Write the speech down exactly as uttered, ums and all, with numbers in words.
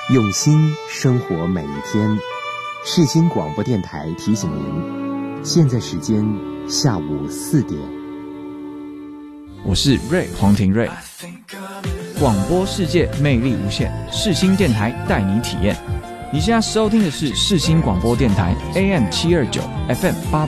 用心生活每一天。世新广播电台提醒您，现在时间下午四点。 我是瑞黄庭瑞，广播世界魅力无限，世新电台带你体验。你现在收听的是世新广播电台 A M 七二九 F M 八